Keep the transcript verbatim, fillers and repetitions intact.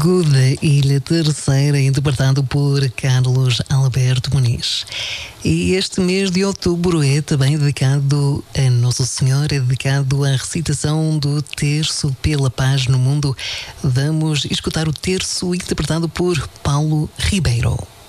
Guda Ilha Terceira, interpretado por Carlos Alberto Muniz. E este mês de outubro é também dedicado a Nossa Senhora, é dedicado à recitação do Terço pela Paz no Mundo. Vamos escutar o terço interpretado por Paulo Ribeiro.